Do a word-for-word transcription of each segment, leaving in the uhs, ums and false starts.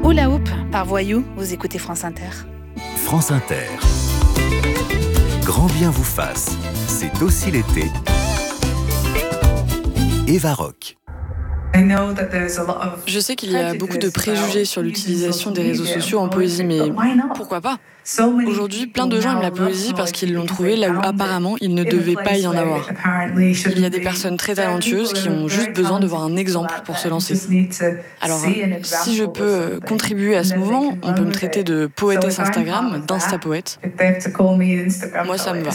Hula Hoop par Voyou, vous écoutez France Inter. France Inter. Grand bien vous fasse, c'est aussi l'été. Eva Rock. Je sais qu'il y a beaucoup de préjugés sur l'utilisation des réseaux sociaux en poésie, mais pourquoi pas ? Aujourd'hui, plein de gens aiment la poésie parce qu'ils l'ont trouvée là où apparemment il ne devait pas y en avoir. Il y a des personnes très talentueuses qui ont juste besoin de voir un exemple pour se lancer. Alors, si je peux contribuer à ce mouvement, on peut me traiter de poétesse Instagram, d'insta-poète. Moi, ça me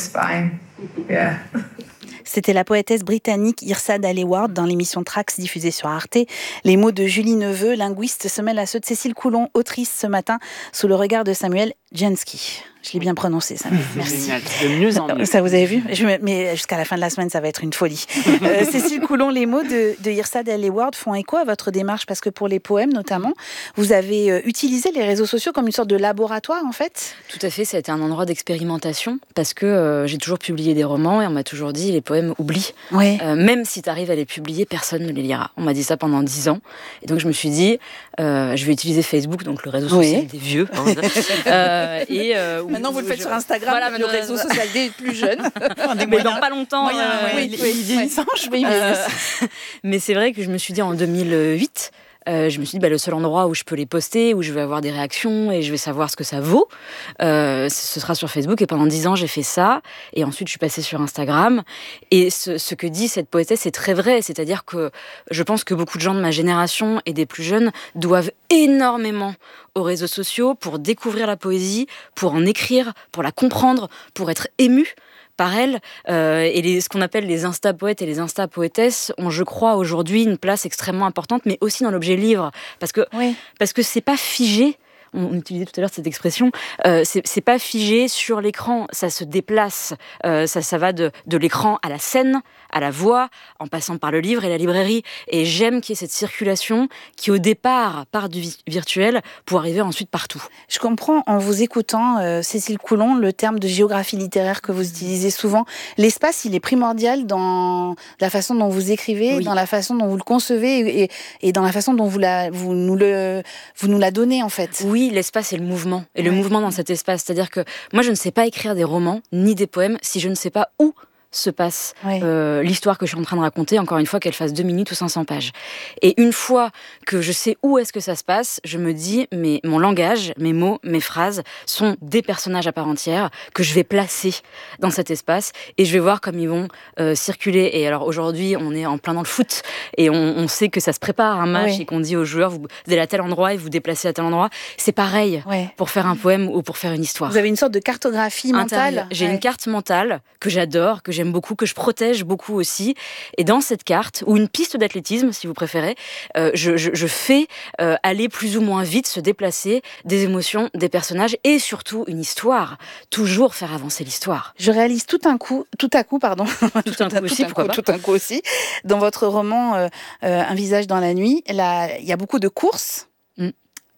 va. C'était la poétesse britannique Yrsa Daley-Ward dans l'émission Trax diffusée sur Arte. Les mots de Julie Neveu, linguiste, se mêlent à ceux de Cécile Coulon, autrice ce matin, sous le regard de Samuel Jansky. Je l'ai bien prononcé, ça. Merci. Génial, de mieux en mieux. Ça, vous avez vu ? Je, mais jusqu'à la fin de la semaine, ça va être une folie. euh, Cécile Coulon, les mots de, de Yrsa Daley-Ward font écho à votre démarche, parce que pour les poèmes, notamment, vous avez euh, utilisé les réseaux sociaux comme une sorte de laboratoire, en fait ? Tout à fait, ça a été un endroit d'expérimentation, parce que euh, j'ai toujours publié des romans, et on m'a toujours dit, les poèmes oublient. Ouais. Euh, même si tu arrives à les publier, personne ne les lira. On m'a dit ça pendant dix ans. Et donc, je me suis dit, euh, je vais utiliser Facebook, donc le réseau social oui. des vieux. Hein, euh, et, euh, Maintenant, vous le faites je... sur Instagram, voilà, le réseau social des plus jeunes. Mais dans pas longtemps. Moyen, euh, oui, oui, oui, vieillissant, je vais euh, Mais c'est vrai que je me suis dit en deux mille huit, euh, je me suis dit bah, le seul endroit où je peux les poster, où je vais avoir des réactions et je vais savoir ce que ça vaut, euh, ce sera sur Facebook. Et pendant dix ans, j'ai fait ça. Et ensuite, je suis passée sur Instagram. Et ce, ce que dit cette poétesse est très vrai. C'est-à-dire que je pense que beaucoup de gens de ma génération et des plus jeunes doivent énormément aux réseaux sociaux pour découvrir la poésie, pour en écrire, pour la comprendre, pour être ému par elle. Euh, et les, ce qu'on appelle les insta-poètes et les insta-poétesses ont, je crois, aujourd'hui une place extrêmement importante, mais aussi dans l'objet livre. Parce que, oui. parce que c'est pas figé. On utilisait tout à l'heure cette expression, euh, c'est, c'est pas figé sur l'écran, ça se déplace, euh, ça, ça va de, de l'écran à la scène, à la voix, en passant par le livre et la librairie. Et j'aime qu'il y ait cette circulation qui, au départ, part du vi- virtuel pour arriver ensuite partout. Je comprends, en vous écoutant, euh, Cécile Coulon, le terme de géographie littéraire que vous utilisez souvent. L'espace, il est primordial dans la façon dont vous écrivez, oui. dans la façon dont vous le concevez et, et dans la façon dont vous, la, vous, nous le, vous nous la donnez, en fait. Oui, l'espace et le mouvement. Et ouais. le mouvement dans cet espace. C'est-à-dire que moi, je ne sais pas écrire des romans ni des poèmes si je ne sais pas où se passe ouais. euh, l'histoire que je suis en train de raconter, encore une fois qu'elle fasse deux minutes ou cinq cents pages. Et une fois que je sais où est-ce que ça se passe, je me dis, mais mon langage, mes mots, mes phrases sont des personnages à part entière que je vais placer dans cet espace et je vais voir comme ils vont euh, circuler. Et alors aujourd'hui, on est en plein dans le foot et on, on sait que ça se prépare un match oui. et qu'on dit aux joueurs, vous, vous allez à tel endroit et vous déplacez à tel endroit. C'est pareil ouais. pour faire un poème ou pour faire une histoire. Vous avez une sorte de cartographie mentale. J'ai ouais. une carte mentale que j'adore, que j'aime beaucoup, que je protège beaucoup aussi. Et dans cette carte, ou une piste d'athlétisme, si vous préférez, euh, je, je, je fais euh, aller plus ou moins vite, se déplacer des émotions, des personnages et surtout une histoire. Toujours faire avancer l'histoire. Je réalise tout un coup, tout à coup, pardon, tout, tout un coup aussi, pourquoi coup, pas. Tout un coup aussi, dans votre roman euh, euh, Un visage dans la nuit, là, il y a beaucoup de courses. Mm.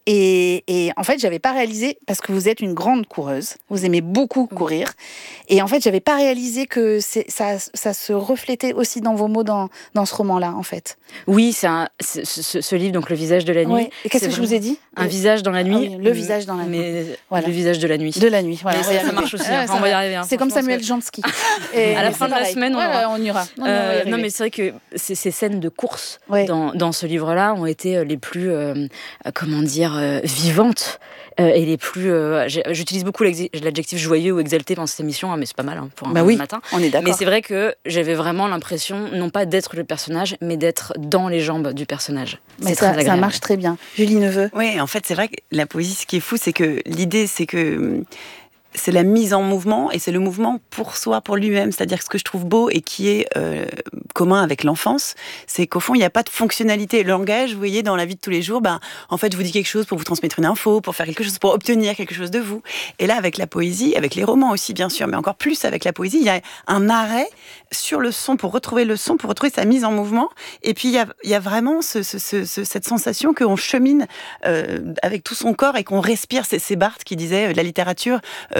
Et, et en fait, j'avais pas réalisé, parce que vous êtes une grande coureuse, vous aimez beaucoup courir, et en fait, j'avais pas réalisé que c'est, ça, ça se reflétait aussi dans vos mots dans, dans ce roman-là, en fait. Oui, c'est, un, c'est ce, ce livre, donc Le visage de la nuit. Ouais. Et qu'est-ce que je vous ai dit ? Un visage dans la nuit. Ah oui, le visage dans la nuit. Mais voilà. Le visage de la nuit. De la nuit, voilà. Ça, ça marche aussi, ah, enfin, on va y arriver. Hein, c'est comme Samuel Jansky. Et à la fin de la semaine, on, ouais, aura... on ira. On euh, non, mais c'est vrai que ces, ces scènes de course ouais. dans, dans ce livre-là ont été les plus, euh, comment dire, euh, vivantes. Euh, et les plus... Euh, j'utilise beaucoup l'adjectif joyeux ou exalté dans cette émission, hein, mais c'est pas mal hein, pour un bah oui, matin. On est d'accord. Mais c'est vrai que j'avais vraiment l'impression, non pas d'être le personnage, mais d'être dans les jambes du personnage. Mais c'est ça, très agréable. Ça marche très bien. Julie Neveu. Oui, en fait, c'est vrai que la poésie, ce qui est fou, c'est que l'idée, c'est que... c'est la mise en mouvement et c'est le mouvement pour soi, pour lui-même. C'est-à-dire que ce que je trouve beau et qui est euh, commun avec l'enfance, c'est qu'au fond, il n'y a pas de fonctionnalité. Le langage, vous voyez, dans la vie de tous les jours, ben, en fait, je vous dis quelque chose pour vous transmettre une info, pour faire quelque chose, pour obtenir quelque chose de vous. Et là, avec la poésie, avec les romans aussi, bien sûr, mais encore plus avec la poésie, il y a un arrêt sur le son pour retrouver le son, pour retrouver sa mise en mouvement. Et puis, il y a, il y a vraiment ce, ce, ce, cette sensation qu'on chemine euh, avec tout son corps et qu'on respire. C'est, c'est Barthes qui disait, euh, la littérature... Euh,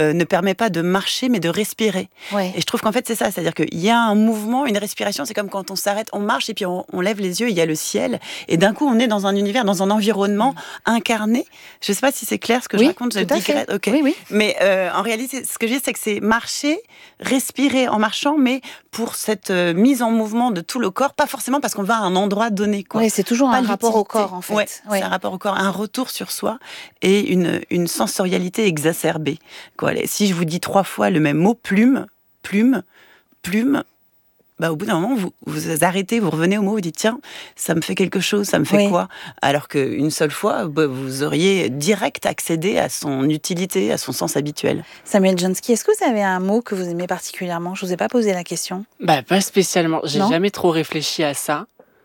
euh, ne permet pas de marcher, mais de respirer. Ouais. Et je trouve qu'en fait, c'est ça. C'est-à-dire qu'il y a un mouvement, une respiration. C'est comme quand on s'arrête, on marche et puis on, on lève les yeux, il y a le ciel. Et d'un coup, on est dans un univers, dans un environnement incarné. Je ne sais pas si c'est clair ce que oui, je raconte. Je tout à dis fait. Okay. Oui, oui. Mais euh, en réalité, ce que je dis, c'est que c'est marcher, respirer en marchant, mais pour cette euh, mise en mouvement de tout le corps, pas forcément parce qu'on va à un endroit donné. Oui, c'est toujours pas un rapport au corps, en fait. Ouais, ouais. C'est un rapport au corps, un retour sur soi et une, une sensorialité exacerbée. Quoi. Si je vous dis trois fois le même mot, plume, plume, plume, bah, au bout d'un moment, vous, vous arrêtez, vous revenez au mot, vous dites tiens, ça me fait quelque chose, ça me fait oui. quoi ? Alors qu'une seule fois, bah, vous auriez direct accédé à son utilité, à son sens habituel. Samuel Jansky, est-ce que vous avez un mot que vous aimez particulièrement ? Je ne vous ai pas posé la question. Bah, pas spécialement. J'ai non jamais trop réfléchi à ça.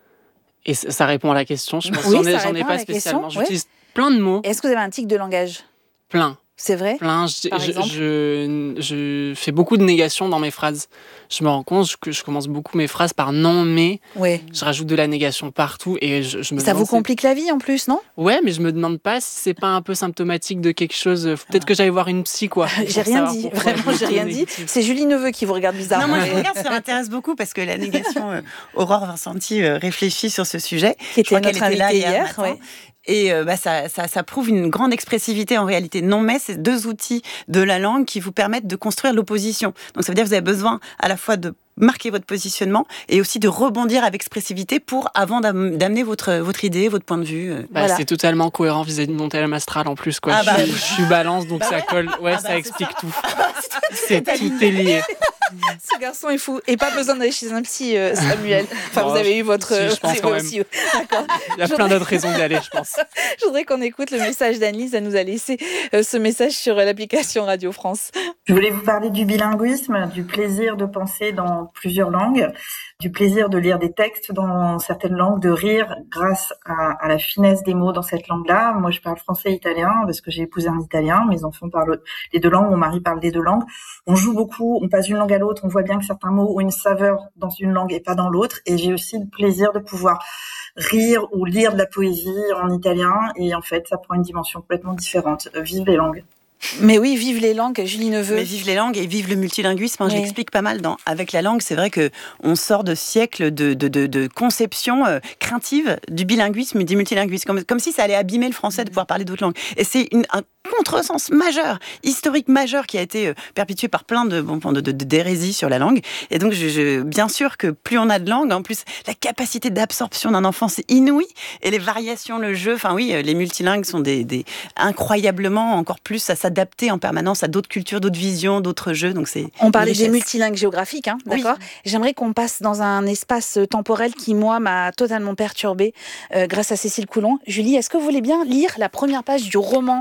Et ça répond à la question. Je pense oui, j'en ai, j'en ai pas spécialement. Question, J'utilise oui. plein de mots. Est-ce que vous avez un tic de langage ? Plein. C'est vrai ? Plein. Je, Par je, exemple je, je fais beaucoup de négations dans mes phrases. Je me rends compte que je commence beaucoup mes phrases par non, mais. Oui. Je rajoute de la négation partout et je, je me. Ça vous complique la vie en plus, non ? Ouais, mais je me demande pas si c'est pas un peu symptomatique de quelque chose. Peut-être ah. que j'aille voir une psy, quoi. J'ai rien dit. Vraiment, j'ai rien dit. C'est Julie Neveu qui vous regarde bizarrement. Non, moi je regarde, ça m'intéresse beaucoup parce que la négation, euh, Aurore Vincenti euh, réfléchit sur ce sujet. Qui était notre invitée hier. hier ouais. Et euh, bah, ça, ça, ça prouve une grande expressivité en réalité. Non, mais c'est deux outils de la langue qui vous permettent de construire l'opposition. Donc ça veut dire que vous avez besoin à la fois de marquer votre positionnement et aussi de rebondir avec expressivité pour avant d'amener votre, votre idée, votre point de vue. Bah, voilà. C'est totalement cohérent vis-à-vis de mon thème astral en plus. Quoi. Ah bah. je, je suis balance, donc bah ça colle. Ouais, ah bah, ça explique ça. tout. c'est tout est lié. Ce garçon est fou. Et pas besoin d'aller chez un psy, euh, Samuel. Enfin, bon, vous avez eu votre... Si, je pense quand même. Aussi. D'accord. Il y a plein d'autres raisons d'y aller, je pense. Je voudrais qu'on écoute le message d'Annelise. Elle nous a laissé euh, ce message sur l'application Radio France. Je voulais vous parler du bilinguisme, du plaisir de penser dans plusieurs langues, du plaisir de lire des textes dans certaines langues, de rire grâce à, à la finesse des mots dans cette langue-là. Moi, je parle français et italien parce que j'ai épousé un italien. Mes enfants parlent les deux langues, mon mari parle les deux langues. On joue beaucoup, on passe d'une langue à l'autre, on voit bien que certains mots ont une saveur dans une langue et pas dans l'autre. Et j'ai aussi le plaisir de pouvoir rire ou lire de la poésie en italien. Et en fait, ça prend une dimension complètement différente. Vive les langues. Mais oui, vive les langues, Julie Neveu. Mais vive les langues et vive le multilinguisme. Hein, oui. Je l'explique pas mal dans avec la langue. C'est vrai que on sort de siècles de de de, de conception euh, craintive du bilinguisme et du multilinguisme, comme comme si ça allait abîmer le français de pouvoir parler d'autres langues. Et c'est une un contresens majeur, historique majeur, qui a été euh, perpétué par plein de bon de, de, de d'hérésies sur la langue. Et donc, je, je, bien sûr que plus on a de langues, en plus la capacité d'absorption d'un enfant c'est inouï. Et les variations, le jeu, enfin oui, les multilingues sont des des incroyablement encore plus à s'adapter en permanence à d'autres cultures, d'autres visions, d'autres jeux. Donc c'est on parlait des multilingues géographiques, hein, d'accord. Oui. J'aimerais qu'on passe dans un espace temporel qui, moi, m'a totalement perturbée euh, grâce à Cécile Coulon. Julie, est-ce que vous voulez bien lire la première page du roman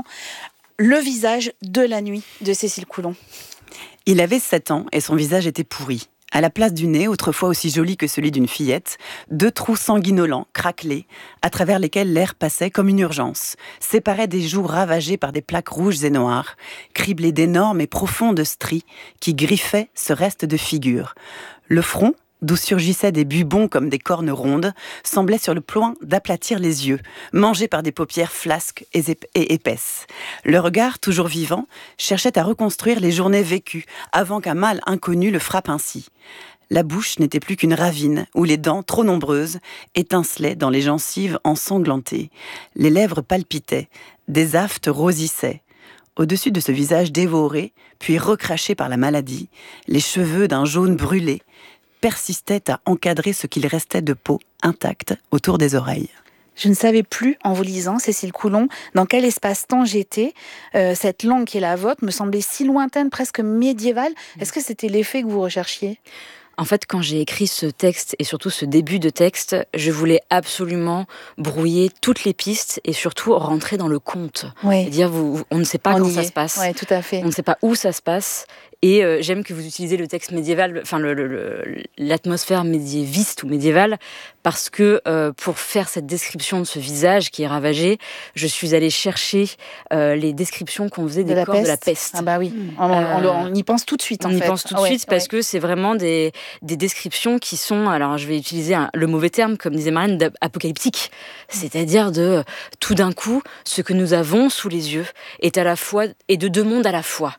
Le visage de la nuit de Cécile Coulon ? Il avait sept ans et son visage était pourri. À la place du nez, autrefois aussi joli que celui d'une fillette, deux trous sanguinolents, craquelés, à travers lesquels l'air passait comme une urgence, séparaient des joues ravagées par des plaques rouges et noires, criblées d'énormes et profondes stries qui griffaient ce reste de figure. Le front, d'où surgissaient des bubons comme des cornes rondes, semblait sur le point d'aplatir les yeux, mangé par des paupières flasques et, ép- et épaisses. Le regard, toujours vivant, cherchait à reconstruire les journées vécues, avant qu'un mal inconnu le frappe ainsi. La bouche n'était plus qu'une ravine, où les dents, trop nombreuses, étincelaient dans les gencives ensanglantées. Les lèvres palpitaient, des aftes rosissaient. Au-dessus de ce visage dévoré, puis recraché par la maladie, les cheveux d'un jaune brûlé persistaient à encadrer ce qu'il restait de peau intacte autour des oreilles. Je ne savais plus, en vous lisant, Cécile Coulon, dans quel espace-temps j'étais. Euh, cette langue qui est la vôtre me semblait si lointaine, presque médiévale. Est-ce que c'était l'effet que vous recherchiez ? En fait, quand j'ai écrit ce texte, et surtout ce début de texte, je voulais absolument brouiller toutes les pistes et surtout rentrer dans le conte. Oui. C'est-à-dire, vous, on ne sait pas on quand ça est. se passe. Oui, tout à fait. On ne sait pas où ça se passe. Et euh, j'aime que vous utilisez le texte médiéval, enfin le, le, le, l'atmosphère médiéviste ou médiévale, parce que euh, pour faire cette description de ce visage qui est ravagé, je suis allée chercher euh, les descriptions qu'on faisait des de corps de la peste. Ah bah oui, on, on, on y pense tout de suite. En on fait. y pense tout de ah ouais, suite parce ouais. que c'est vraiment des, des descriptions qui sont, alors je vais utiliser un, le mauvais terme, comme disait Marlène, apocalyptiques. C'est-à-dire de tout d'un coup, ce que nous avons sous les yeux est à la fois et de deux mondes à la fois. Oui.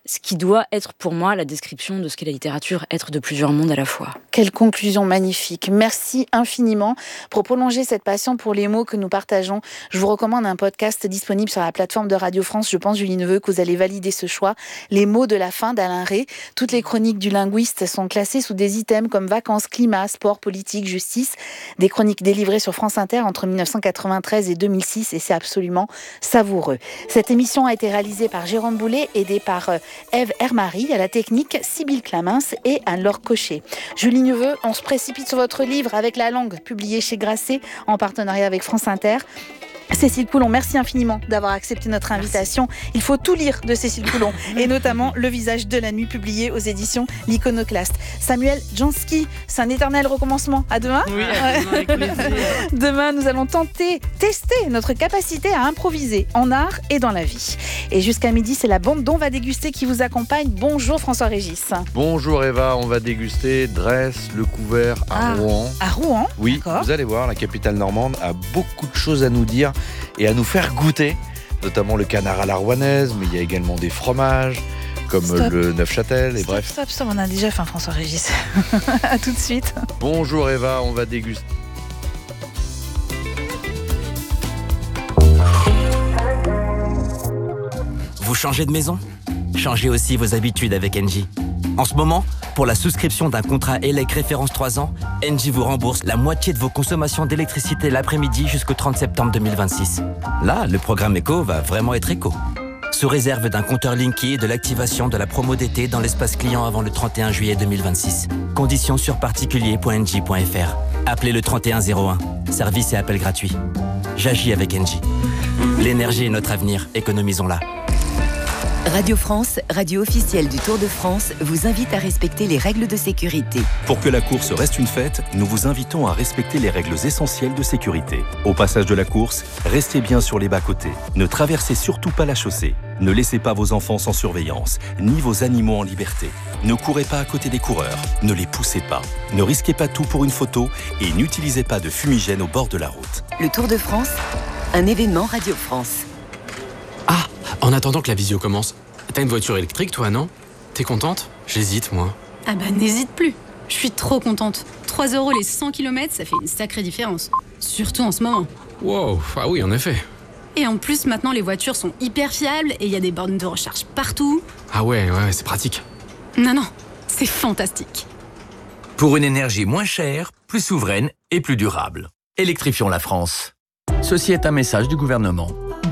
ce qui doit être pour moi la description de ce qu'est la littérature, être de plusieurs mondes à la fois. Quelle conclusion magnifique. Merci infiniment. Pour prolonger cette passion pour les mots que nous partageons, je vous recommande un podcast disponible sur la plateforme de Radio France. Je pense, Julie Neveu, que vous allez valider ce choix. Les mots de la fin d'Alain Rey. Toutes les chroniques du linguiste sont classées sous des items comme vacances, climat, sport, politique, justice. Des chroniques délivrées sur France Inter entre dix-neuf cent quatre-vingt-treize et deux mille six et c'est absolument savoureux. Cette émission a été réalisée par Jérôme Boulet, aidée par Ève Hermary, à la technique, Sybille Clamins et Anne-Laure Cochet. Julie Neveu, on se précipite sur votre livre Avec la langue, publié chez Grasset en partenariat avec France Inter. Cécile Coulon, merci infiniment d'avoir accepté notre invitation. Il faut tout lire de Cécile Coulon, et notamment Le visage de la nuit, publié aux éditions L'Iconoclaste. Samuel Jansky, c'est un éternel recommencement. À demain. Oui, à demain, avec plaisir. Demain, nous allons tenter, tester notre capacité à improviser en art et dans la vie. Et jusqu'à midi, c'est la bande dont on va déguster qui vous accompagne. Bonjour François Régis. Bonjour Eva, on va déguster Dresse le couvert à ah, Rouen. À Rouen, oui, d'accord. Vous allez voir, la capitale normande a beaucoup de choses à nous dire et à nous faire goûter, notamment le canard à la rouennaise, mais il y a également des fromages comme stop. Le Neufchâtel et stop, bref. Stop, stop, on a déjà faim François Régis. À tout de suite. Bonjour Eva, on va déguster. Vous changez de maison ? Changez aussi vos habitudes avec Engie. En ce moment, pour la souscription d'un contrat E L E C référence trois ans, Engie vous rembourse la moitié de vos consommations d'électricité l'après-midi jusqu'au trente septembre deux mille vingt-six. Là, le programme éco va vraiment être éco. Sous réserve d'un compteur Linky et de l'activation de la promo d'été dans l'espace client avant le trente et un juillet deux mille vingt-six. Conditions sur particulier point engie point f r. Appelez le trente et un zéro un. Service et appel gratuit. J'agis avec Engie. L'énergie est notre avenir, économisons-la. Radio France, radio officielle du Tour de France, vous invite à respecter les règles de sécurité. Pour que la course reste une fête, nous vous invitons à respecter les règles essentielles de sécurité. Au passage de la course, restez bien sur les bas-côtés. Ne traversez surtout pas la chaussée. Ne laissez pas vos enfants sans surveillance, ni vos animaux en liberté. Ne courez pas à côté des coureurs, ne les poussez pas. Ne risquez pas tout pour une photo et n'utilisez pas de fumigène au bord de la route. Le Tour de France, un événement Radio France. Ah, en attendant que la visio commence, t'as une voiture électrique toi, non ? T'es contente ? J'hésite, moi. Ah bah n'hésite plus, je suis trop contente. trois euros les cent kilomètres, ça fait une sacrée différence. Surtout en ce moment. Wow, ah oui, en effet. Et en plus, maintenant, les voitures sont hyper fiables et il y a des bornes de recharge partout. Ah ouais, ouais, c'est pratique. Non, non, c'est fantastique. Pour une énergie moins chère, plus souveraine et plus durable. Électrifions la France. Ceci est un message du gouvernement.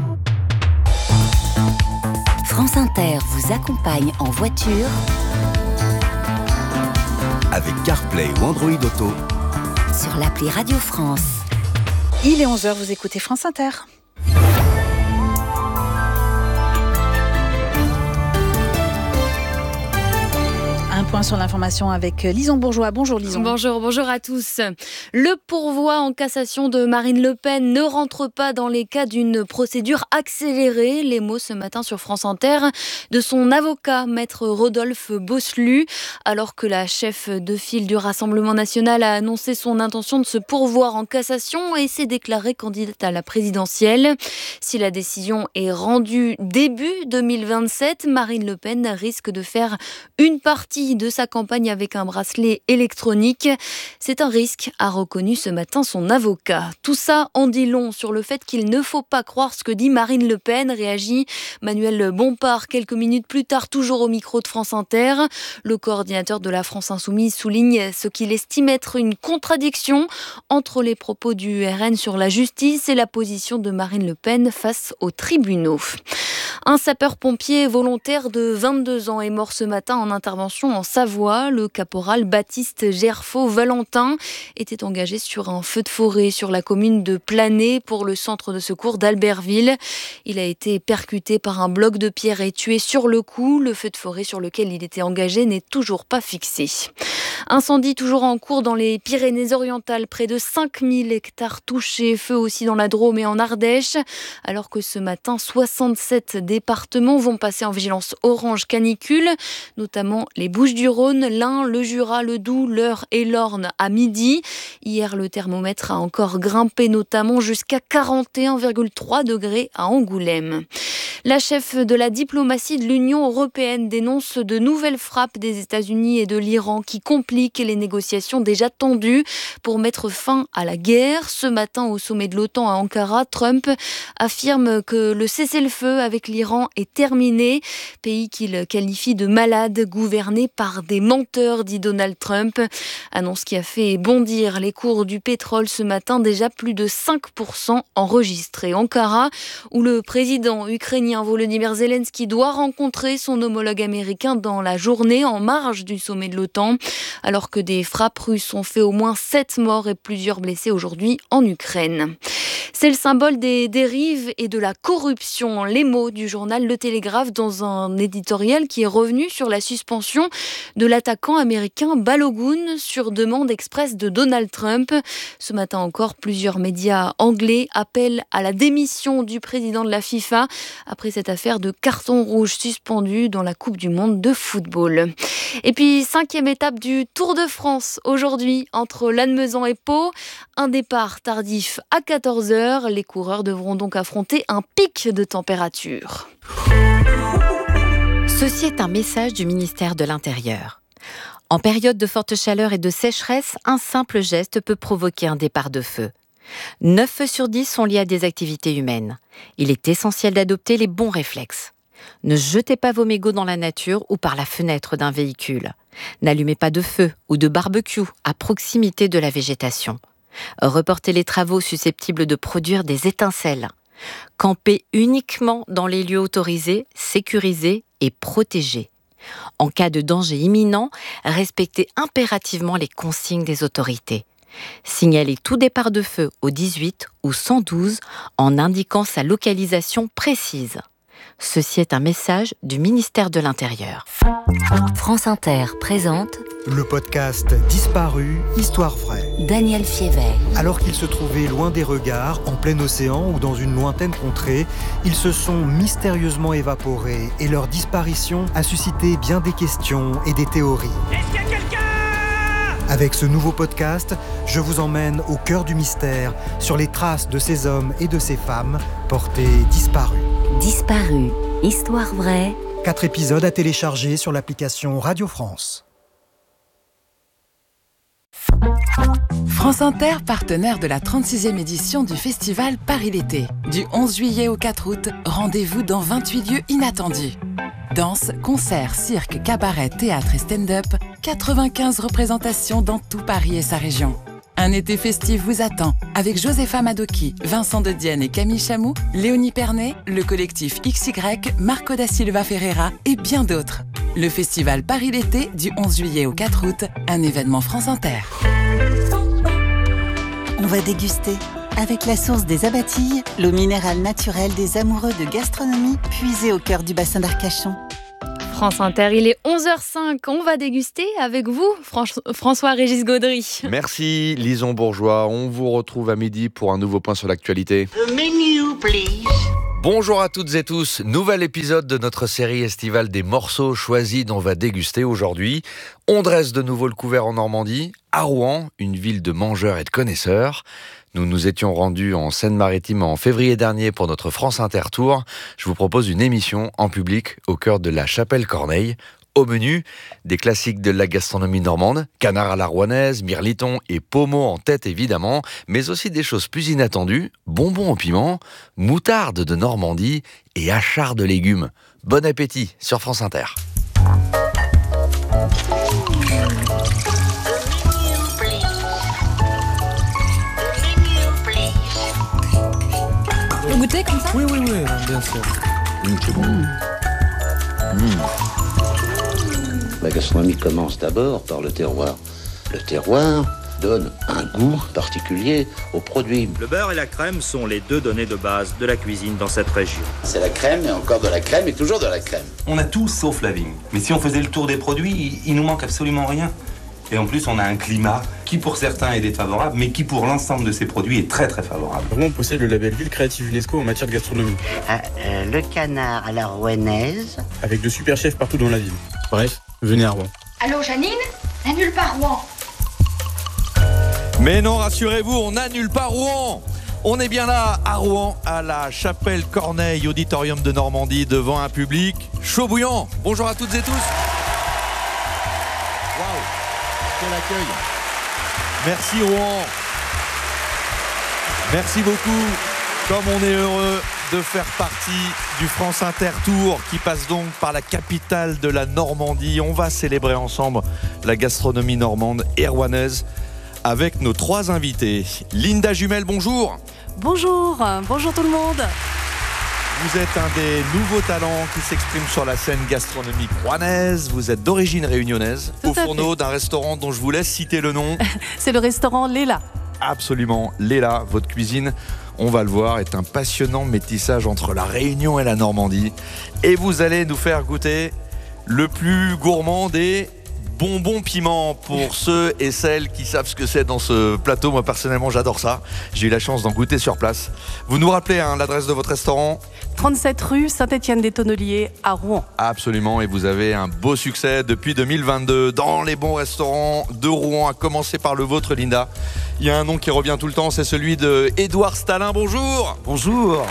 France Inter vous accompagne en voiture avec CarPlay ou Android Auto sur l'appli Radio France. Il est onze heures, vous écoutez France Inter. Un point sur l'information avec Lison Bourgeois. Bonjour Lison. Bonjour, bonjour à tous. Le pourvoi en cassation de Marine Le Pen ne rentre pas dans les cas d'une procédure accélérée. Les mots ce matin sur France Inter de son avocat, maître Rodolphe Bosselu, alors que la chef de file du Rassemblement national a annoncé son intention de se pourvoir en cassation et s'est déclarée candidate à la présidentielle. Si la décision est rendue début deux mille vingt-sept, Marine Le Pen risque de faire une partie de sa campagne avec un bracelet électronique. C'est un risque, a reconnu ce matin son avocat. Tout ça en dit long sur le fait qu'il ne faut pas croire ce que dit Marine Le Pen, réagit Manuel Bompard quelques minutes plus tard, toujours au micro de France Inter. Le coordinateur de la France Insoumise souligne ce qu'il estime être une contradiction entre les propos du R N sur la justice et la position de Marine Le Pen face aux tribunaux. Un sapeur-pompier volontaire de vingt-deux ans est mort ce matin en intervention en Savoie. Le caporal Baptiste Gerfaux-Valentin était engagé sur un feu de forêt sur la commune de Planay pour le centre de secours d'Albertville. Il a été percuté par un bloc de pierre et tué sur le coup. Le feu de forêt sur lequel il était engagé n'est toujours pas fixé. Incendie toujours en cours dans les Pyrénées-Orientales. Près de cinq mille hectares touchés. Feu aussi dans la Drôme et en Ardèche. Alors que ce matin, soixante-sept départements vont passer en vigilance orange canicule, notamment les Bouches-du-Rhône, l'Ain, le Jura, le Doubs, l'Eure et l'Orne à midi. Hier, le thermomètre a encore grimpé, notamment jusqu'à quarante et un virgule trois degrés à Angoulême. La chef de la diplomatie de l'Union européenne dénonce de nouvelles frappes des États-Unis et de l'Iran qui compliquent les négociations déjà tendues pour mettre fin à la guerre. Ce matin, au sommet de l'OTAN à Ankara, Trump affirme que le cessez-le-feu avec l'Iran est terminé, pays qu'il qualifie de malade, gouverné par des menteurs, dit Donald Trump. Annonce qui a fait bondir les cours du pétrole ce matin, déjà plus de cinq pour cent enregistrés. Ankara, où le président ukrainien Volodymyr Zelensky doit rencontrer son homologue américain dans la journée en marge du sommet de l'OTAN, alors que des frappes russes ont fait au moins sept morts et plusieurs blessés aujourd'hui en Ukraine. C'est le symbole des dérives et de la corruption. Les mots du journal Le Télégraphe dans un éditorial qui est revenu sur la suspension de l'attaquant américain Balogun sur demande expresse de Donald Trump. Ce matin encore, plusieurs médias anglais appellent à la démission du président de la FIFA après cette affaire de carton rouge suspendu dans la Coupe du Monde de football. Et puis, cinquième étape du Tour de France aujourd'hui entre Lannemezan et Pau. Un départ tardif à quatorze heures. Les coureurs devront donc affronter un pic de température. Ceci est un message du ministère de l'Intérieur. En période de forte chaleur et de sécheresse, un simple geste peut provoquer un départ de feu. neuf feux sur dix sont liés à des activités humaines. Il est essentiel d'adopter les bons réflexes. Ne jetez pas vos mégots dans la nature ou par la fenêtre d'un véhicule. N'allumez pas de feu ou de barbecue à proximité de la végétation. Reportez les travaux susceptibles de produire des étincelles. Campez uniquement dans les lieux autorisés, sécurisés et protégés. En cas de danger imminent, respectez impérativement les consignes des autorités. Signalez tout départ de feu au dix-huit ou cent douze en indiquant sa localisation précise. Ceci est un message du ministère de l'Intérieur. France Inter présente le podcast Disparu, Histoire vraie. Daniel Fiévet. Alors qu'ils se trouvaient loin des regards, en plein océan ou dans une lointaine contrée, ils se sont mystérieusement évaporés et leur disparition a suscité bien des questions et des théories. Est-ce qu'il y a quelqu'un ? Avec ce nouveau podcast, je vous emmène au cœur du mystère, sur les traces de ces hommes et de ces femmes portés disparus. Disparu, Histoire vraie. Quatre épisodes à télécharger sur l'application Radio France. France Inter, partenaire de la trente-sixième édition du festival Paris l'été. Du onze juillet au quatre août, rendez-vous dans vingt-huit lieux inattendus. Danse, concerts, cirque, cabaret, théâtre et stand-up, quatre-vingt-quinze représentations dans tout Paris et sa région. Un été festif vous attend, avec Josepha Madoki, Vincent de Dienne et Camille Chamou, Léonie Pernet, le collectif X Y, Marco da Silva Ferreira et bien d'autres. Le festival Paris l'été du onze juillet au quatre août, un événement France Inter. On va déguster avec la source des Abatilles, l'eau minérale naturelle des amoureux de gastronomie puisée au cœur du bassin d'Arcachon. France Inter, il est onze heures cinq. On va déguster avec vous, François-Régis Gaudry. Merci, Lison Bourgeois. On vous retrouve à midi pour un nouveau point sur l'actualité. The menu, please. Bonjour à toutes et tous, nouvel épisode de notre série estivale des morceaux choisis dont on va déguster aujourd'hui. On dresse de nouveau le couvert en Normandie, à Rouen, une ville de mangeurs et de connaisseurs. Nous nous étions rendus en Seine-Maritime en février dernier pour notre France Inter Tour. Je vous propose une émission en public au cœur de la Chapelle Corneille. Au menu, des classiques de la gastronomie normande, canard à la rouennaise, mirliton et pommeau en tête évidemment, mais aussi des choses plus inattendues, bonbons au piment, moutarde de Normandie et achard de légumes. Bon appétit sur France Inter. Vous goûtez comme ça ? Oui, oui, oui, bien sûr. Mmh, c'est bon. Mmh. La gastronomie commence d'abord par le terroir. Le terroir donne un goût particulier aux produits. Le beurre et la crème sont les deux données de base de la cuisine dans cette région. C'est la crème et encore de la crème et toujours de la crème. On a tout sauf la vigne. Mais si on faisait le tour des produits, il, il nous manque absolument rien. Et en plus, on a un climat qui pour certains est défavorable, mais qui pour l'ensemble de ces produits est très très favorable. Vraiment, on possède le label Ville Créative UNESCO en matière de gastronomie. Ah, euh, le canard à la rouennaise. Avec de super chefs partout dans la ville. Bref, venez à Rouen. Allô Janine ? N'annule pas Rouen. Mais non, rassurez-vous, on n'annule pas Rouen. On est bien là à Rouen, à la Chapelle Corneille, auditorium de Normandie, devant un public chaud bouillant. Bonjour à toutes et tous. Waouh, quel accueil. Merci Rouen. Merci beaucoup. Comme on est heureux de faire partie du France Inter Tour qui passe donc par la capitale de la Normandie. On va célébrer ensemble la gastronomie normande et rouennaise avec nos trois invités. Linda Jumel, bonjour. Bonjour, bonjour tout le monde. Vous êtes un des nouveaux talents qui s'expriment sur la scène gastronomique rouennaise. Vous êtes d'origine réunionnaise, Tout au fourneau d'un restaurant dont je vous laisse citer le nom. C'est le restaurant Léla. Absolument, Léla, votre cuisine, on va le voir, est un passionnant métissage entre la Réunion et la Normandie. Et vous allez nous faire goûter le plus gourmand des bonbons piments pour ceux et celles qui savent ce que c'est dans ce plateau. Moi personnellement j'adore ça, j'ai eu la chance d'en goûter sur place. Vous nous rappelez hein, l'adresse de votre restaurant ? trente-sept rue Saint-Étienne-des-Tonneliers à Rouen. Absolument, et vous avez un beau succès depuis deux mille vingt-deux dans les bons restaurants de Rouen, à commencer par le vôtre Linda. Il y a un nom qui revient tout le temps, c'est celui de Édouard Stalin. Bonjour. Bonjour.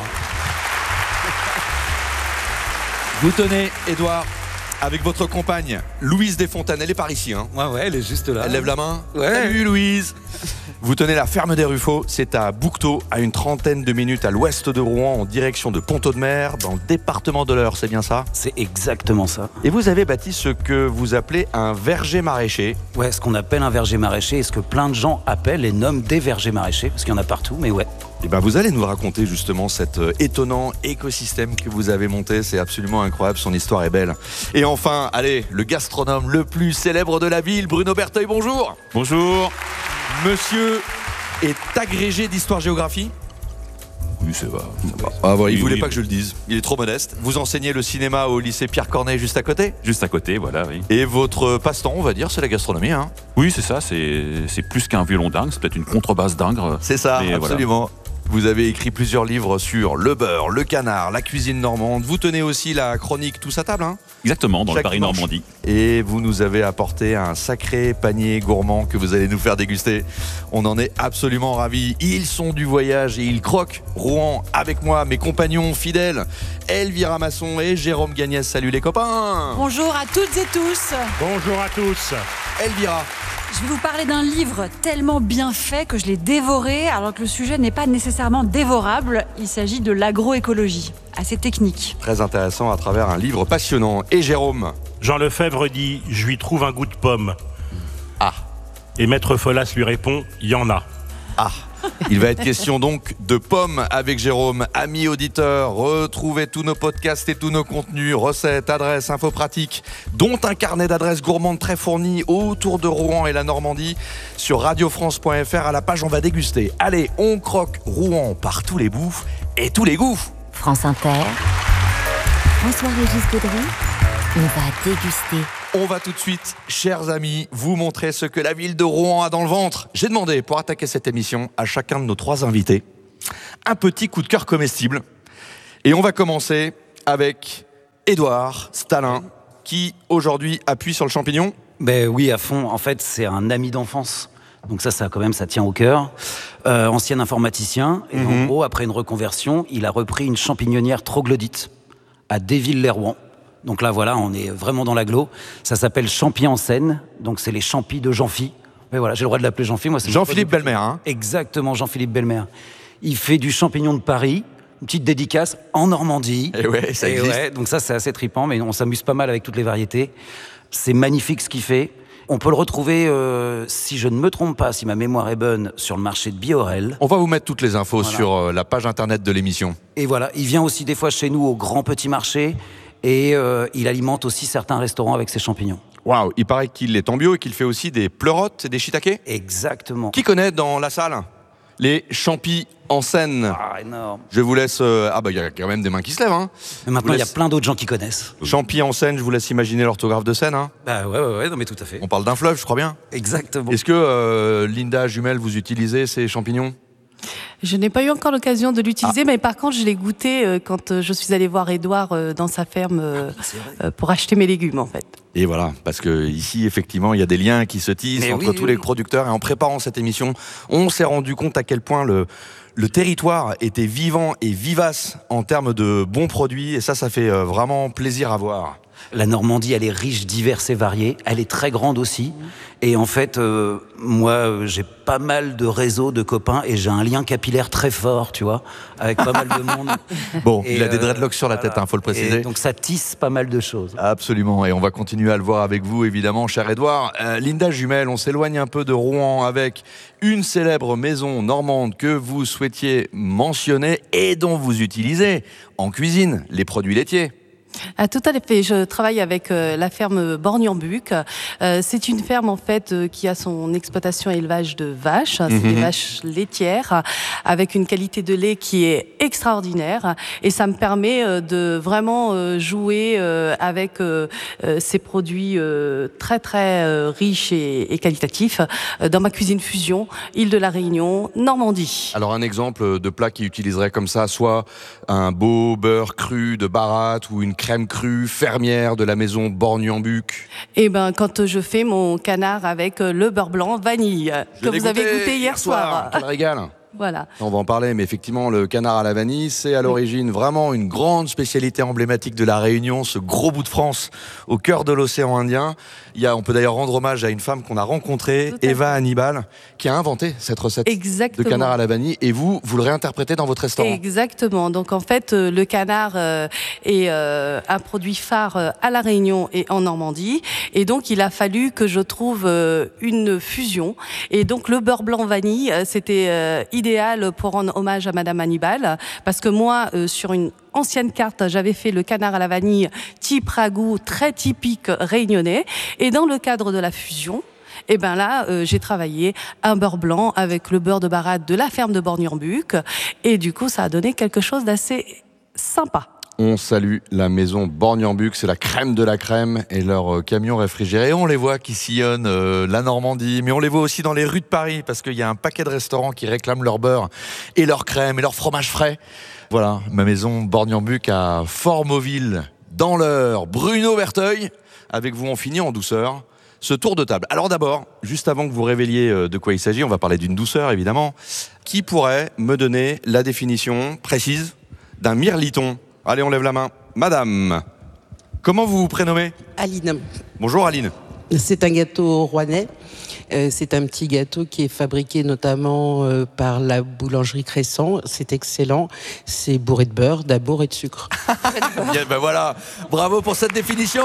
Vous tenez Édouard avec votre compagne Louise Desfontaines, elle est par ici hein. Ouais ouais, elle est juste là. Elle lève la main. Ouais. Salut Louise. Vous tenez la ferme des Ruffaux, c'est à Bouquetot, à une trentaine de minutes à l'ouest de Rouen, en direction de Pont-Audemer, dans le département de l'Eure, c'est bien ça ? C'est exactement ça. Et vous avez bâti ce que vous appelez un verger maraîcher. Ouais, ce qu'on appelle un verger maraîcher, et ce que plein de gens appellent et nomment des vergers maraîchers, parce qu'il y en a partout, mais ouais. Et ben vous allez nous raconter justement cet étonnant écosystème que vous avez monté, c'est absolument incroyable, son histoire est belle. Et enfin, allez, le gastronome le plus célèbre de la ville, Bruno Berteuil, bonjour. Bonjour. Monsieur est agrégé d'histoire-géographie. Oui, c'est vrai. Ah, voilà, oui, il voulait oui, pas oui. que je le dise, il est trop modeste. Vous enseignez le cinéma au lycée Pierre Corneille juste à côté ? Juste à côté, voilà, oui. Et votre passe-temps, on va dire, c'est la gastronomie, hein ? Oui, c'est ça, c'est, c'est plus qu'un violon dingue, c'est peut-être une contrebasse dingue. C'est ça, mais absolument. Voilà. Vous avez écrit plusieurs livres sur le beurre, le canard, la cuisine normande. Vous tenez aussi la chronique Tous à table, hein ? Exactement, dans Chaque le Paris-Normandie. Et vous nous avez apporté un sacré panier gourmand que vous allez nous faire déguster. On en est absolument ravis. Ils sont du voyage et ils croquent. Rouen, avec moi, mes compagnons fidèles, Elvira Masson et Jérôme Gagnès. Salut les copains. Bonjour à toutes et tous. Bonjour à tous. Elvira. Je vais vous parler d'un livre tellement bien fait que je l'ai dévoré, alors que le sujet n'est pas nécessairement dévorable. Il s'agit de l'agroécologie, assez technique. Très intéressant à travers un livre passionnant. Et Jérôme ? Jean Lefebvre dit « Je lui trouve un goût de pomme ». Ah. Et Maître Folas lui répond « Il y en a ». Ah. Il va être question donc de pommes avec Jérôme. Amis auditeurs, retrouvez tous nos podcasts et tous nos contenus, recettes, adresses, infos pratiques, dont un carnet d'adresses gourmandes très fourni autour de Rouen et la Normandie sur radiofrance point f r à la page On va déguster. Allez, on croque Rouen par tous les bouts et tous les goûts. France Inter, François-Régis Gaudry, on va déguster. On va tout de suite, chers amis, vous montrer ce que la ville de Rouen a dans le ventre. J'ai demandé, pour attaquer cette émission, à chacun de nos trois invités, un petit coup de cœur comestible. Et on va commencer avec Édouard Stalin, qui aujourd'hui appuie sur le champignon. Ben oui, à fond. En fait, c'est un ami d'enfance. Donc ça, ça quand même, ça tient au cœur. Euh, ancien informaticien. Et Mhm. en gros, après une reconversion, il a repris une champignonnière troglodyte à Déville-les-Rouen. Donc là, voilà, on est vraiment dans l'agglo. Ça s'appelle Champi en Seine. Donc c'est les champis de Jean-Phi. Mais voilà, j'ai le droit de l'appeler Jean-Phi. Moi, c'est Jean-Philippe Belmer, hein. Exactement, Jean-Philippe Belmer. Il fait du champignon de Paris. Une petite dédicace en Normandie. Et ouais, ça Et existe. ouais, donc ça, c'est assez trippant, mais on s'amuse pas mal avec toutes les variétés. C'est magnifique ce qu'il fait. On peut le retrouver, euh, si je ne me trompe pas, si ma mémoire est bonne, sur le marché de Biorel. On va vous mettre toutes les infos Voilà. sur euh, la page internet de l'émission. Et voilà, il vient aussi des fois chez nous au grand petit marché et euh, il alimente aussi certains restaurants avec ses champignons. Waouh, il paraît qu'il est en bio et qu'il fait aussi des pleurotes et des shiitakes. Exactement. Qui connaît dans la salle les champis en Seine? Ah, énorme. Je vous laisse... euh, Ah bah il y a quand même des mains qui se lèvent, hein. Mais maintenant, Je il y a vous laisse- plein d'autres gens qui connaissent. Champis en Seine, je vous laisse imaginer l'orthographe de Seine, hein. Bah ouais, ouais, ouais, non mais tout à fait. On parle d'un fleuve, je crois bien. Exactement. Est-ce que, euh, Linda Jumel, vous utilisez ces champignons? Je n'ai pas eu encore l'occasion de l'utiliser, mais par contre, je l'ai goûté euh, quand euh, je suis allée voir Édouard euh, dans sa ferme euh, euh, pour acheter mes légumes, en fait. Et voilà, parce que ici, effectivement, il y a des liens qui se tissent Mais entre oui, tous oui, les oui. producteurs. Et en préparant cette émission, on s'est rendu compte à quel point le, le territoire était vivant et vivace en termes de bons produits. Et ça, ça fait euh, vraiment plaisir à voir. La Normandie, elle est riche, diverse et variée. Elle est très grande aussi. Et en fait, euh, moi, j'ai pas mal de réseaux de copains et j'ai un lien capillaire très fort, tu vois, avec pas mal de monde. Bon, Et il a des euh, dreadlocks sur la tête, il faut le préciser. Et donc ça tisse pas mal de choses. Absolument, et on va continuer à le voir avec vous, évidemment, cher Édouard. Euh, Linda Jumel, on s'éloigne un peu de Rouen avec une célèbre maison normande que vous souhaitiez mentionner et dont vous utilisez en cuisine les produits laitiers. Ah, tout à fait. Je travaille avec euh, la ferme Borgny-en-Buc. Euh, c'est une ferme en fait euh, qui a son exploitation et élevage de vaches. C'est Mhm. des vaches laitières avec une qualité de lait qui est extraordinaire. Et ça me permet euh, de vraiment euh, jouer euh, avec euh, euh, ces produits euh, très très euh, riches et, et qualitatifs euh, dans ma cuisine fusion, Île de la Réunion, Normandie. Alors un exemple de plat qui utiliserait comme ça, soit un beau beurre cru de baratte ou une crème crue fermière de la maison Borgny-en-Buc. Eh ben, quand je fais mon canard avec euh, le beurre blanc vanille Je que l'ai vous avez goûté goûté hier soir. Quel régal. Voilà. On va en parler, mais effectivement, le canard à la vanille, c'est à l'origine vraiment une grande spécialité emblématique de la Réunion, ce gros bout de France au cœur de l'océan Indien. Il y a, on peut d'ailleurs rendre hommage à une femme qu'on a rencontrée, Eva Hannibal, qui a inventé cette recette Exactement. de canard à la vanille. Et vous, vous le réinterprétez dans votre restaurant. Exactement. Donc en fait, euh, le canard euh, est euh, un produit phare euh, à la Réunion et en Normandie. Et donc il a fallu que je trouve euh, une fusion. Et donc le beurre blanc vanille, euh, c'était euh, idéal pour rendre hommage à Madame Hannibal, parce que moi, euh, sur une ancienne carte, j'avais fait le canard à la vanille type ragoût, très typique réunionnais. Et dans le cadre de la fusion, et ben là, euh, j'ai travaillé un beurre blanc avec le beurre de baratte de la ferme de Borgny-en-Buc. Et du coup, ça a donné quelque chose d'assez sympa. On salue la maison Borgny-en-Buc, c'est la crème de la crème et leur euh, camion réfrigéré. On les voit qui sillonnent euh, la Normandie, mais on les voit aussi dans les rues de Paris parce qu'il y a un paquet de restaurants qui réclament leur beurre et leur crème et leur fromage frais. Voilà, ma maison Borgny-en-Buc à Fort-Mauville, dans l'Eure. Bruno Berteuil, avec vous on finit en douceur ce tour de table. Alors d'abord, juste avant que vous révéliez euh, de quoi il s'agit, on va parler d'une douceur évidemment. Qui pourrait me donner la définition précise d'un mirliton ? Allez, on lève la main. Madame, comment vous vous prénommez ? Aline. Bonjour Aline. C'est un gâteau rouennais. Euh, c'est un petit gâteau qui est fabriqué notamment euh, par la boulangerie Crescent. C'est excellent. C'est bourré de beurre, d'amour et de sucre. Bien, ben voilà, bravo pour cette définition.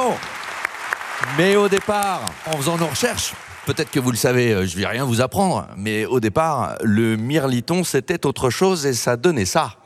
Mais au départ, en faisant nos recherches, peut-être que vous le savez, je ne vais rien vous apprendre, mais au départ, le mirliton, c'était autre chose et ça donnait ça.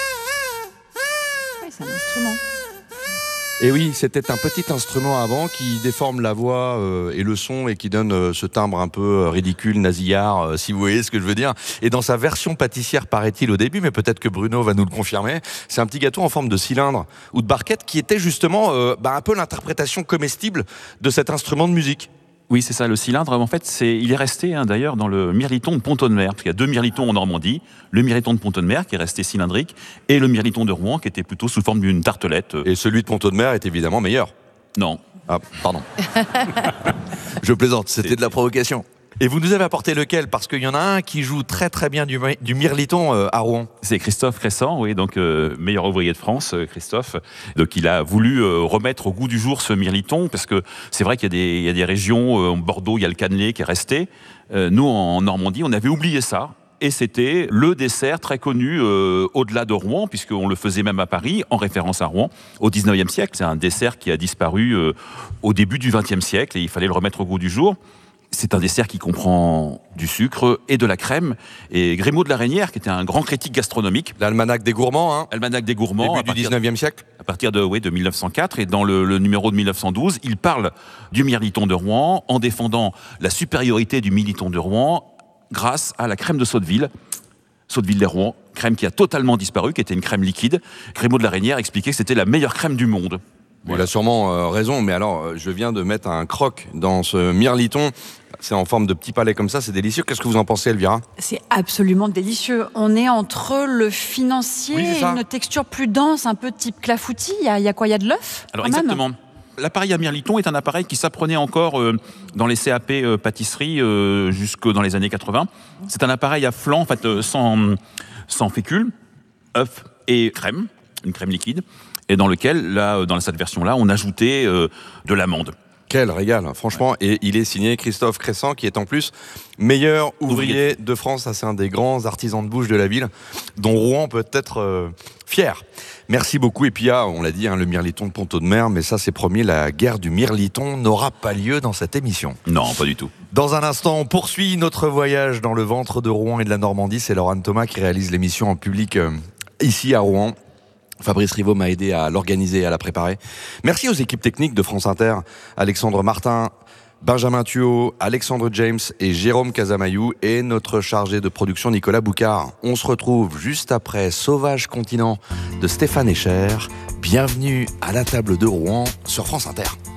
C'est un instrument. Et oui, c'était un petit instrument avant qui déforme la voix euh, et le son et qui donne euh, ce timbre un peu euh, ridicule, nasillard, euh, si vous voyez ce que je veux dire. Et dans sa version pâtissière, paraît-il au début, mais peut-être que Bruno va nous le confirmer, c'est un petit gâteau en forme de cylindre ou de barquette qui était justement euh, bah, un peu l'interprétation comestible de cet instrument de musique. Oui, c'est ça, le cylindre. En fait, c'est, il est resté hein, d'ailleurs dans le mirliton de Pont-de-Mer, parce qu'il y a deux mirlitons en Normandie, le mirliton de Pont-de-Mer qui est resté cylindrique, et le mirliton de Rouen qui était plutôt sous forme d'une tartelette. Et celui de Pont-de-Mer est évidemment meilleur. Non. Ah, pardon. Je plaisante, c'était de la provocation. Et vous nous avez apporté lequel ? Parce qu'il y en a un qui joue très très bien du, du mirliton euh, à Rouen. C'est Christophe Crescent, oui, donc euh, meilleur ouvrier de France, euh, Christophe. Donc il a voulu euh, remettre au goût du jour ce mirliton, parce que c'est vrai qu'il y a des, il y a des régions, euh, en Bordeaux, il y a le cannelé qui est resté. Euh, nous, en Normandie, on avait oublié ça. Et c'était le dessert très connu euh, au-delà de Rouen, puisqu'on le faisait même à Paris, en référence à Rouen, au dix-neuvième siècle. C'est un dessert qui a disparu euh, au début du vingtième siècle, et il fallait le remettre au goût du jour. C'est un dessert qui comprend du sucre et de la crème. Et Grémaud de la Reynière, qui était un grand critique gastronomique. L'almanach des gourmands, hein. Almanach des gourmands. Début du dix-neuvième siècle. À partir de, oui, de mille neuf cent quatre. Et dans le, le numéro de mille neuf cent douze, il parle du mirliton de Rouen en défendant la supériorité du mirliton de Rouen grâce à la crème de Sotteville. Sotteville-les-Rouen, crème qui a totalement disparu, qui était une crème liquide. Grémaud de la Reynière expliquait que c'était la meilleure crème du monde. Voilà. Il a sûrement euh, raison, mais alors, euh, je viens de mettre un croc dans ce mirliton. C'est en forme de petit palais comme ça, c'est délicieux. Qu'est-ce que vous en pensez, Elvira ? C'est absolument délicieux. On est entre le financier oui, et une texture plus dense, un peu type clafoutis. Il y a, il y a quoi ? Il y a de l'œuf ? Alors quand même exactement. L'appareil à mirliton est un appareil qui s'apprenait encore euh, dans les C A P euh, pâtisserie euh, jusque dans les années quatre-vingts. C'est un appareil à flanc, en fait, euh, sans, sans fécule, œuf et crème, une crème liquide, et dans lequel, là, dans cette version-là, on ajoutait euh, de l'amande. Quel régal, franchement. Et il est signé Christophe Cressant, qui est en plus meilleur ouvrier, ouvrier. de France. C'est un des grands artisans de bouche de la ville, dont Rouen peut être euh, fier. Merci beaucoup. Et puis, ah, on l'a dit, hein, le mirliton de Pont-Audemer, mais ça, c'est promis, la guerre du mirliton n'aura pas lieu dans cette émission. Non, pas du tout. Dans un instant, on poursuit notre voyage dans le ventre de Rouen et de la Normandie. C'est Laurent Thomas qui réalise l'émission en public euh, ici à Rouen. Fabrice Rivaud m'a aidé à l'organiser et à la préparer. Merci aux équipes techniques de France Inter, Alexandre Martin, Benjamin Thuot, Alexandre James et Jérôme Casamayou, et notre chargé de production Nicolas Boucard. On se retrouve juste après Sauvage Continent de Stéphane Escher. Bienvenue à la table de Rouen sur France Inter.